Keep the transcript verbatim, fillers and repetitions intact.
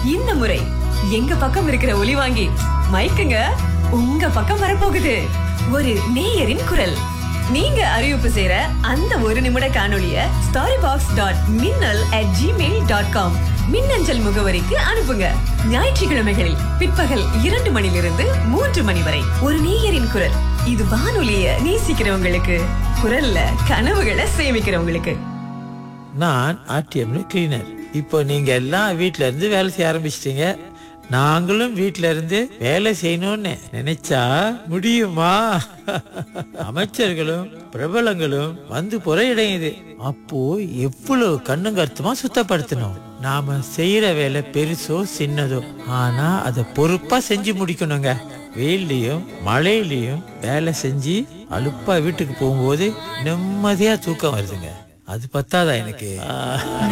இந்த முறை எங்க பக்கம் இருக்கிற ஒலி வாங்கி மைக்குங்க உங்க பக்கம் வரப்போகுது. ஒரு நேயரின் குரல். நீங்க அறிவிப்பு செய்யற அந்த ஒரு நிமிட காணொளிய ஸ்டாரி பாக்ஸ் டாட் மின்னல் அட் ஜிமெயில் டாட் காம் மின்னஞ்சல் முகவரிக்கு அனுப்புங்க. ஞாயிற்றுக்கிழமைகளில் பிற்பகல் இரண்டு மணிலிருந்து மூன்று மணி வரை ஒரு நேயரின் குரல். இது வானொலிய நேசிக்கிறவங்களுக்கு, குரல்ல கனவுகளை சேமிக்கிறவங்களுக்கு. நான் ஆர்டிஎம்ல கிளீனர். இப்போ நீங்க எல்லாம் வீட்ல இருந்து வேலை செய்ய ஆரம்பிச்சிட்டீங்க. நாங்களும் வீட்ல இருந்து வேலை செய்யணும்னு நினைச்சா முடியுமா? அமைச்சர்களும் பிரபலங்களும் வந்து போற இடம் இது. அப்போ எவ்வளவு கண்ணும் கருத்துமா சுத்தப்படுத்தணும். நாம செய்யற வேலை பெருசோ சின்னதோ, ஆனா அதை பொறுப்பா செஞ்சு முடிக்கணுங்க. வெயிலையும் மழையிலையும் வேலை செஞ்சு அலுப்பா வீட்டுக்கு போகும்போது நிம்மதியா தூக்கம் வருதுங்க. அது பத்தாதா எனக்கு?